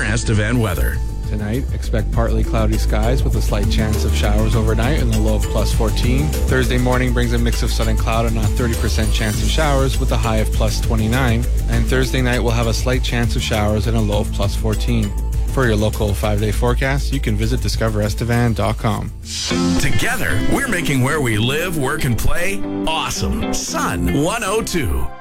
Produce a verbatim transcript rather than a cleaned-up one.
Estevan weather. Tonight, expect partly cloudy skies with a slight chance of showers overnight and a low of plus fourteen. Thursday morning brings a mix of sun and cloud and a thirty percent chance of showers with a high of plus twenty-nine. And Thursday night will have a slight chance of showers and a low of plus fourteen. For your local five-day forecast, you can visit discover estevan dot com. Together, we're making where we live, work, and play awesome. Sun one oh two.